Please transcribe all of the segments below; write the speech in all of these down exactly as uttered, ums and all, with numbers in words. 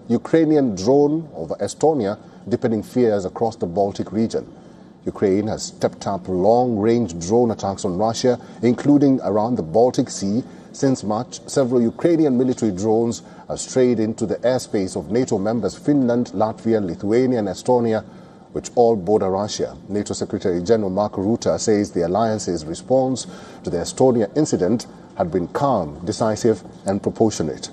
Ukrainian drone over Estonia, deepening fears across the Baltic region. Ukraine has stepped up long-range drone attacks on Russia, including around the Baltic Sea. Since March, several Ukrainian military drones have strayed into the airspace of NATO members Finland, Latvia, Lithuania and Estonia, which all border Russia. NATO Secretary General Mark Rutte says the alliance's response to the Estonia incident had been calm, decisive and proportionate.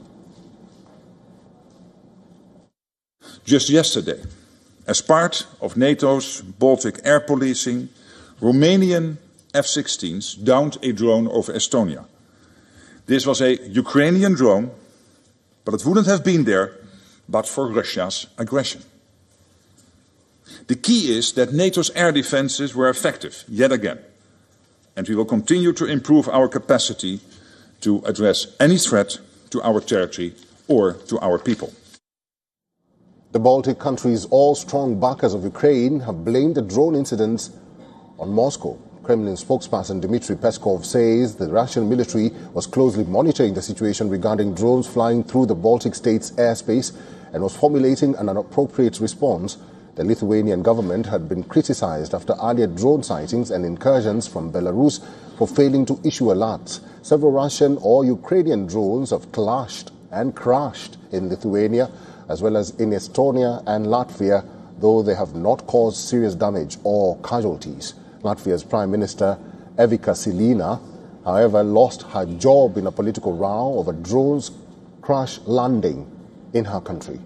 Just yesterday, as part of NATO's Baltic air policing, Romanian F sixteens downed a drone over Estonia. This was a Ukrainian drone, but it wouldn't have been there but for Russia's aggression. The key is that NATO's air defenses were effective, yet again, and we will continue to improve our capacity to address any threat to our territory or to our people. The Baltic countries, all strong backers of Ukraine, have blamed the drone incidents on Moscow. Kremlin spokesperson Dmitry Peskov says the Russian military was closely monitoring the situation regarding drones flying through the Baltic states' airspace and was formulating an appropriate response. The Lithuanian government had been criticized after earlier drone sightings and incursions from Belarus for failing to issue alerts. Several Russian or Ukrainian drones have clashed and crashed in Lithuania as well as in Estonia and Latvia, though they have not caused serious damage or casualties. Latvia's Prime Minister Evika Silina, however, lost her job in a political row over drones crash landing in her country.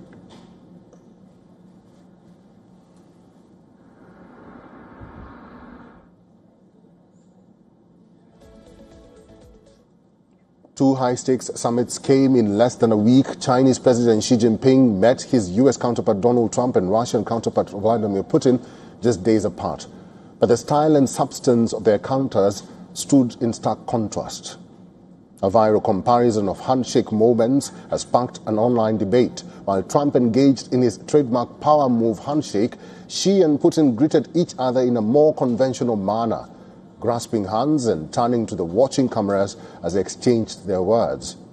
Two high-stakes summits came in less than a week. Chinese President Xi Jinping met his U S counterpart Donald Trump and Russian counterpart Vladimir Putin just days apart. But the style and substance of their encounters stood in stark contrast. A viral comparison of handshake moments has sparked an online debate. While Trump engaged in his trademark power move handshake, Xi and Putin greeted each other in a more conventional manner, grasping hands and turning to the watching cameras as they exchanged their words.